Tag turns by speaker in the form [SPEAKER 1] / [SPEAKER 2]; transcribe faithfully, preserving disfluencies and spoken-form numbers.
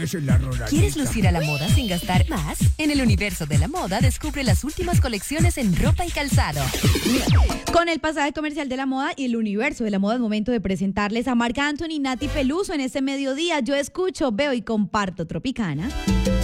[SPEAKER 1] eso es la rodadita.
[SPEAKER 2] ¿Quieres lucir a la moda sin gastar más? En el universo de la moda descubre las últimas colecciones en ropa y calzado.
[SPEAKER 3] Con el pasaje comercial de la moda y el universo de la moda es momento de presentarles a Marc Anthony y Nati Peluso en este mediodía. Yo escucho, veo y comparto Tropicana.